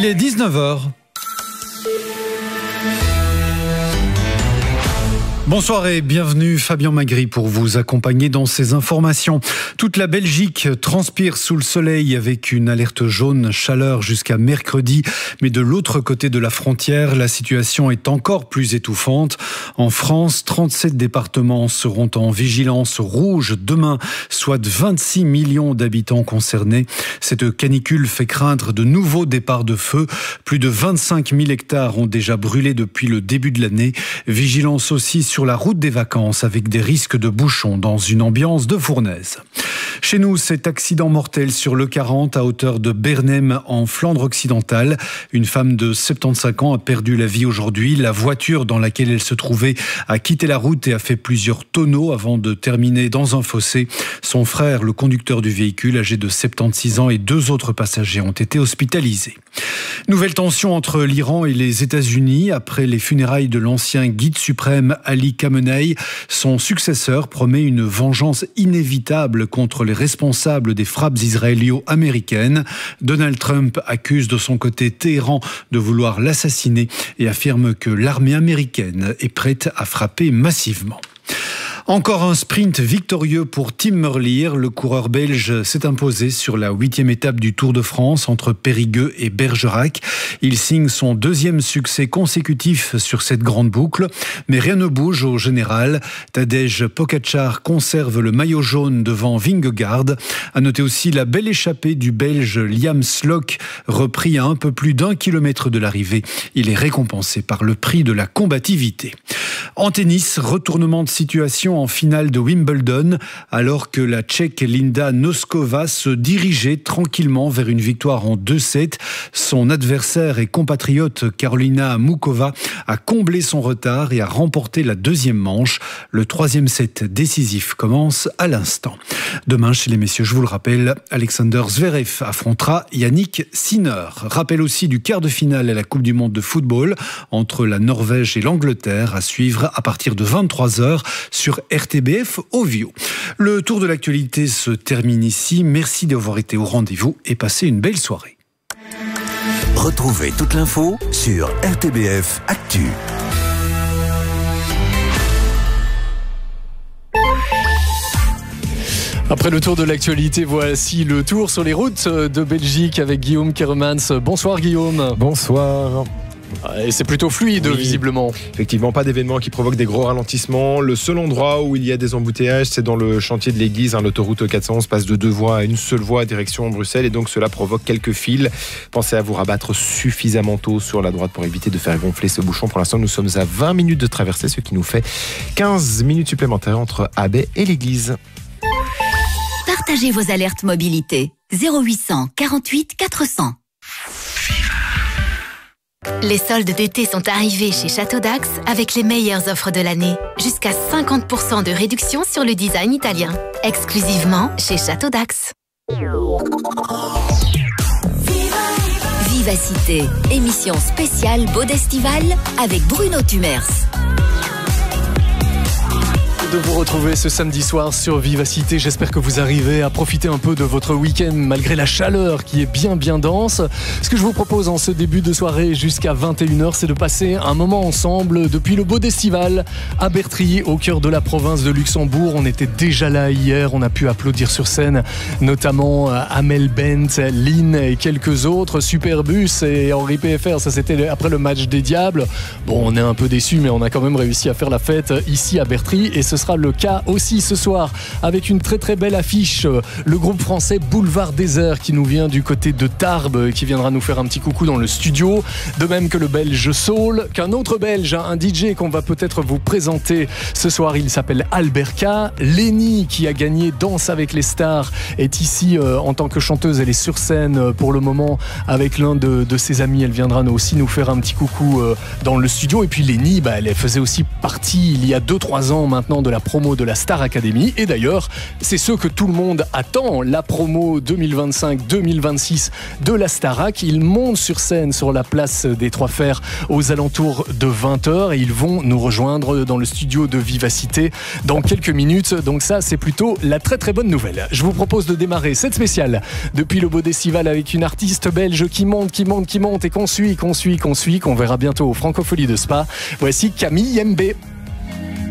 Il est 19h. Bonsoir et bienvenue, Fabien Magri pour vous accompagner dans ces informations. Toute la Belgique transpire sous le soleil avec une alerte jaune chaleur jusqu'à mercredi. Mais de l'autre côté de la frontière, la situation est encore plus étouffante. En France, 37 départements seront en vigilance rouge demain, soit 26 millions d'habitants concernés. Cette canicule fait craindre de nouveaux départs de feu. Plus de 25 000 hectares ont déjà brûlé depuis le début de l'année. Vigilance aussi sur la route des vacances avec des risques de bouchons dans une ambiance de fournaise. Chez nous, cet accident mortel sur l'E40 à hauteur de Bernhem en Flandre occidentale. Une femme de 75 ans a perdu la vie aujourd'hui. La voiture dans laquelle elle se trouvait a quitté la route et a fait plusieurs tonneaux avant de terminer dans un fossé. Son frère, le conducteur du véhicule, âgé de 76 ans, et 2 autres passagers ont été hospitalisés. Nouvelle tension entre l'Iran et les États-Unis après les funérailles de l'ancien guide suprême Ali Khamenei. Son successeur promet une vengeance inévitable contre les responsables des frappes israélo-américaines. Donald Trump accuse de son côté Téhéran de vouloir l'assassiner et affirme que l'armée américaine est prête à frapper massivement. Encore un sprint victorieux pour Tim Merlier. Le coureur belge s'est imposé sur la 8e étape du Tour de France entre Périgueux et Bergerac. Il signe son 2e succès consécutif sur cette grande boucle. Mais rien ne bouge au général. Tadej Pogačar conserve le maillot jaune devant Vingegaard. À noter aussi la belle échappée du Belge Liam Slock, repris à un peu plus d'1 kilomètre de l'arrivée. Il est récompensé par le prix de la combativité. En tennis, retournement de situation en finale de Wimbledon, alors que la Tchèque Linda Noskova se dirigeait tranquillement vers une victoire en 2-7. Son adversaire et compatriote Karolina Mukova a comblé son retard et a remporté la 2e manche. Le 3e set décisif commence à l'instant. Demain, chez les messieurs, je vous le rappelle, Alexander Zverev affrontera Yannick Sinner. Rappel aussi du quart de finale à la Coupe du Monde de football entre la Norvège et l'Angleterre, à suivre à partir de 23h sur RTBF Ovio. Le tour de l'actualité se termine ici. Merci d'avoir été au rendez-vous et passez une belle soirée. Retrouvez toute l'info sur RTBF Actu. Après le tour de l'actualité, voici le tour sur les routes de Belgique avec Guillaume Keremans. Bonsoir Guillaume. Bonsoir. Et c'est plutôt fluide, oui, visiblement. Effectivement, pas d'événements qui provoquent des gros ralentissements. Le seul endroit où il y a des embouteillages, c'est dans le chantier de l'église. L'autoroute 411 passe de 2 voies à une seule voie direction Bruxelles et donc cela provoque quelques files. Pensez à vous rabattre suffisamment tôt sur la droite pour éviter de faire gonfler ce bouchon. Pour l'instant, nous sommes à 20 minutes de traversée, ce qui nous fait 15 minutes supplémentaires entre Abbey et l'église. Partagez vos alertes mobilité. 0800 48 400. Les soldes d'été sont arrivés chez Château d'Ax avec les meilleures offres de l'année. Jusqu'à 50% de réduction sur le design italien. Exclusivement chez Château d'Ax. Vivacité, émission spéciale Beau d'Estival avec Bruno Tumers. De vous retrouver ce samedi soir sur Vivacité. J'espère que vous arrivez à profiter un peu de votre week-end malgré la chaleur qui est bien dense. Ce que je vous propose en ce début de soirée jusqu'à 21h, c'est de passer un moment ensemble depuis le Beau d'Estival à Bertry, au cœur de la province de Luxembourg. On était déjà là hier, on a pu applaudir sur scène notamment Amel Bent, Lynn et quelques autres, Superbus et Henri PFR. Ça c'était après le match des Diables. Bon, on est un peu déçus, mais on a quand même réussi à faire la fête ici à Bertry et ce sera le cas aussi ce soir avec une très belle affiche. Le groupe français Boulevard Désert qui nous vient du côté de Tarbes, qui viendra nous faire un petit coucou dans le studio. De même que le belge Soul, qu'un autre belge, un DJ qu'on va peut-être vous présenter ce soir. Il s'appelle Alberca. Lénie qui a gagné Danse avec les stars est ici en tant que chanteuse. Elle est sur scène pour le moment avec l'un de ses amis. Elle viendra aussi nous faire un petit coucou dans le studio. Et puis Lénie, elle faisait aussi partie il y a 2-3 ans maintenant de la promo de la Star Academy. Et d'ailleurs, c'est ce que tout le monde attend, la promo 2025-2026 de la Starac. Ils montent sur scène sur la place des Trois Fers aux alentours de 20h et ils vont nous rejoindre dans le studio de Vivacité dans quelques minutes. Donc ça, c'est plutôt la très très bonne nouvelle. Je vous propose de démarrer cette spéciale depuis le Baudestival avec une artiste belge qui monte et qu'on verra bientôt aux Francopholies de Spa. Voici Camille Yembe.